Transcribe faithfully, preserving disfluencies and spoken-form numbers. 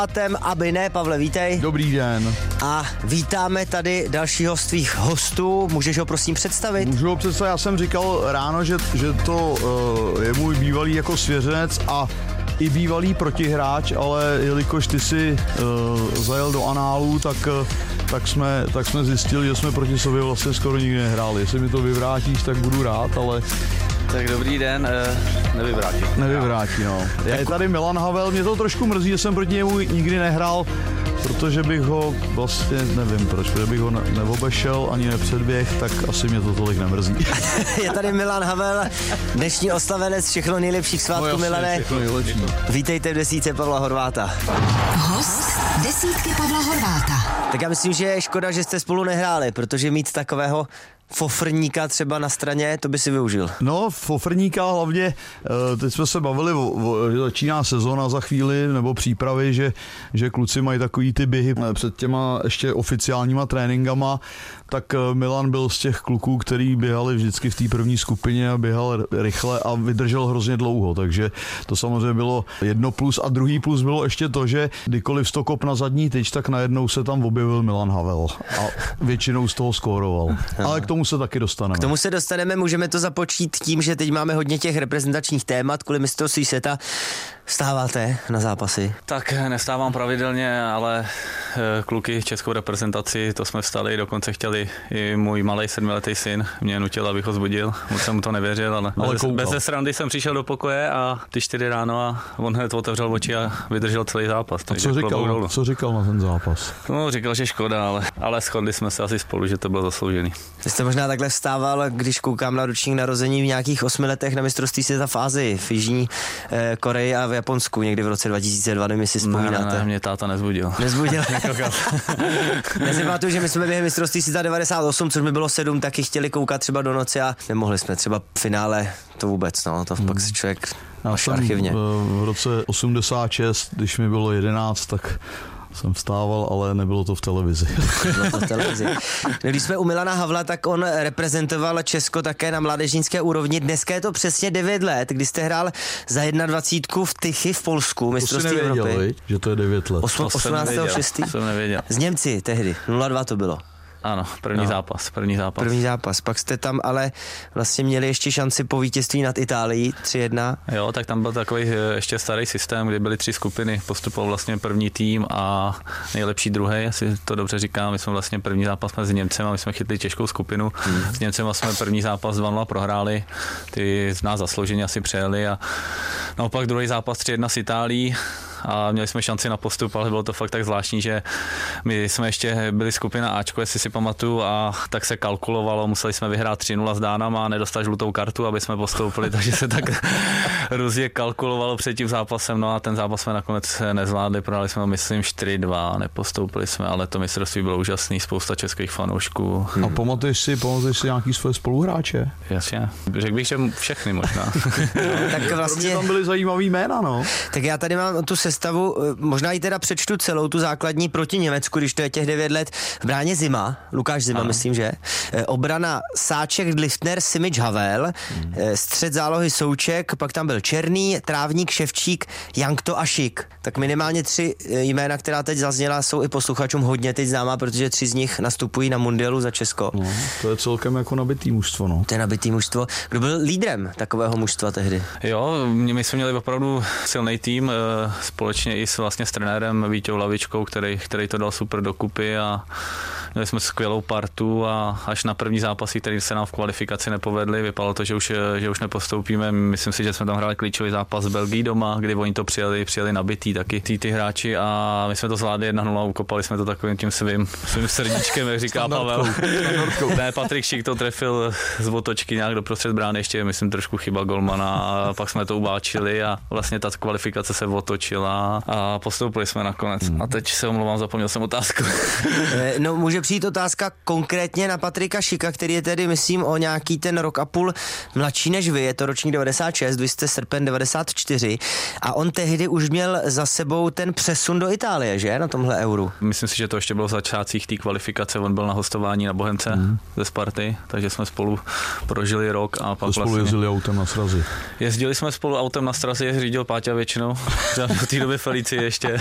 Aby ne, Pavle, vítej. Dobrý den. A vítáme tady dalšího z tvých hostů. Můžeš ho prosím představit? Můžu ho představit, já jsem říkal ráno, že, že to uh, je můj bývalý jako svěřenec a i bývalý protihráč, ale jelikož ty si uh, zajel do análu, tak, uh, tak, jsme, tak jsme zjistili, že jsme proti sobě vlastně skoro nikdy nehráli. Jestli mi to vyvrátíš, tak budu rád, ale... Tak dobrý den, eh, nevyvrátí. Nevyvrátí, no. Je tady Milan Havel, mě to trošku mrzí, že jsem proti němu nikdy nehrál, protože bych ho vlastně, nevím proč, protože bych ho ne- neobešel ani nepředběh, tak asi mě to tolik nemrzí. Je tady Milan Havel, dnešní oslavenec, všechno nejlepších svátků, no jasně, Milane. všechno nejlepší. Vítejte v desítce Pavla Horváta. Host desítky Pavla Horváta. Tak já myslím, že je škoda, že jste spolu nehráli, protože mít takového fofrníka třeba na straně, to by si využil. No, fofrníka hlavně, teď jsme se bavili, o, o, že začíná sezona za chvíli, nebo přípravy, že, že kluci mají takový ty běhy před těma ještě oficiálníma tréninkama, tak Milan byl z těch kluků, který běhali vždycky v té první skupině a běhal rychle a vydržel hrozně dlouho, takže to samozřejmě bylo jedno plus a druhý plus bylo ještě to, že kdykoliv stokop na zadní tyč, tak najednou se tam objevil Milan Havel a většinou z toho skóroval. Ale k tomu se taky dostaneme. K tomu se dostaneme, můžeme to započít tím, že teď máme hodně těch reprezentačních témat kvůli mistrovství světa. Vstáváte na zápasy? Tak nestávám pravidelně, ale kluky českou reprezentaci, to jsme vstali, dokonce chtěli i můj malej sedmiletý syn, mě nutil, abych ho zbudil, moc jsem mu to nevěřil, ale, ale bez, bez srandy jsem přišel do pokoje a ty čtyři ráno a on hned otevřel oči a vydržel celý zápas. A co říkal, co říkal na ten zápas? No, říkal, že škoda, ale, ale shodli jsme se asi spolu, že to bylo zasloužený. Vy jste možná takhle vstával, když koukám na ročník narození v nějakých osmi letech na mistrovství světa v Asii, v Jižní eh, Koreji a v Japonsku, někdy v roce dva tisíce dva, nevím, jestli vzpomínáte. Ne, ne, mě táta nezbudil. Nezbudil. Já si pamatuju, že my jsme během mistrovství světa devadesát osm, což mi bylo sedm, taky chtěli koukat třeba do noci a nemohli jsme třeba v finále to vůbec, no, to hmm. pak si člověk až archivně. V roce osmdesát šest, když mi bylo jedenáct, tak jsem vstával, ale nebylo to v televizi. Bylo to v televizi. Když jsme u Milana Havla, tak on reprezentoval Česko také na mládežnické úrovni. Dneska je to přesně devět let, kdy jste hrál za jednadvacítku v Tychy v Polsku, mistrovství Evropy. Evropy. Že to je devět let. osmnáctého šestého Jsem nevěděl. Z Němci tehdy, nula dva to bylo. Ano, první no. zápas, první zápas. První zápas, pak jste tam ale vlastně měli ještě šanci po vítězství nad Itálií tři jedna. Jo, tak tam byl takový ještě starý systém, kdy byly tři skupiny, postupoval vlastně první tým a nejlepší druhý, asi to dobře říkám, my jsme vlastně první zápas s Němcem a my jsme chytli těžkou skupinu. Hmm. S Němcem jsme první zápas dva nula prohráli, ty z nás zaslouženě asi přejeli a naopak druhý zápas tři jedna s Itálií. A měli jsme šanci na postup, ale bylo to fakt tak zvláštní, že my jsme ještě byli skupina Ačko, jestli si pamatuju, a tak se kalkulovalo, museli jsme vyhrát tři nula s Dánama a nedostat žlutou kartu, aby jsme postoupili, takže se tak různě kalkulovalo před tím zápasem, no a ten zápas jsme nakonec nezvládli, prohráli jsme myslím čtyři dva, nepostoupili jsme, ale to mistrovství bylo úžasný, spousta českých fanoušků. Hmm. A pamatuješ si, pamatuješ si nějaký svoje spoluhráče? Jasně, řekl bych, že všechny možná. Tak vlastně tam byly zajímavý jména, no. Tak já tady mám tu sestavu, možná i teda přečtu celou tu základní proti Německu, když to je těch devět let. V bráně Zima, Lukáš Zima, ano. myslím, že. Obrana Sáček, Dliftner, Simič, Havel, hmm. střed zálohy Souček, pak tam byl Černý, Trávník, Ševčík, Jankto a Šik. Tak minimálně tři jména, která teď zazněla, jsou i posluchačům hodně teď známá, protože tři z nich nastupují na mundialu za Česko. No, to je celkem jako nabitý mužstvo, no. To je nabitý mužstvo. Kdo byl lídrem takového mužstva tehdy? Jo, my jsme měli opravdu silný tým, společně i s, vlastně s trenérem Víťou Lavičkou, který, který to dal super dokupy a měli jsme skvělou partu a až na první zápasy, který se nám v kvalifikaci nepovedly, vypadalo to, že už, že už nepostoupíme. Myslím si, že jsme tam hráli klíčový zápas s Belgií doma, kdy oni to přijeli, přijeli nabitý taky ty, ty hráči a my jsme to zvládli jedna nula, ukopali jsme to takovým tím svým, svým srdíčkem, jak říká Pavel. Ne, Patrik Šik to trefil z otočky nějak do prostřed brány, ještě myslím trošku chyba golmana a pak jsme to ubáčili a vlastně ta kvalifikace se otočila a postoupili jsme nakonec. Hmm. A teď se omlouvám, zapomněl jsem otázku. No, může přijít otázka konkrétně na Patrika Šika, který je tedy, myslím, o nějaký ten rok a půl mladší než vy, je to ročník devadesát šest, vy jste srpen devadesát čtyři a on tehdy už měl za sebou ten přesun do Itálie, že, na tomhle euru? Myslím si, že to ještě bylo v začátcích té kvalifikace, on byl na hostování na Bohemce hmm. ze Sparty, takže jsme spolu prožili rok a pak to spolu vlastně... jezdili autem na srazy. Jezdili jsme spolu autem na srazy, řídil Páťa většinou, v té době Felici ještě.